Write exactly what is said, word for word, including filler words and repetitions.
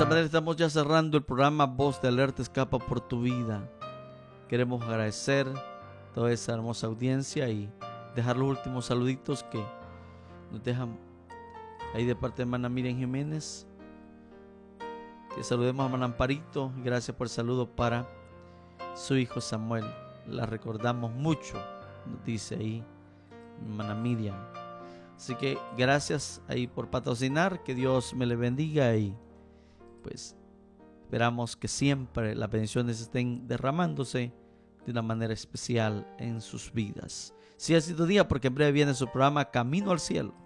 esta manera estamos ya cerrando el programa Voz de Alerta Escapa por tu Vida. Queremos agradecer toda esa hermosa audiencia y dejar los últimos saluditos que nos dejan ahí de parte de hermana Miriam Jiménez. Que saludemos a hermana Amparito. Gracias por el saludo para su hijo Samuel. La recordamos mucho, nos dice ahí hermana Miriam. Así que gracias ahí por patrocinar. Que Dios me le bendiga y pues esperamos que siempre las bendiciones estén derramándose de una manera especial en sus vidas. Si ha sido día, porque en breve viene su programa Camino al Cielo.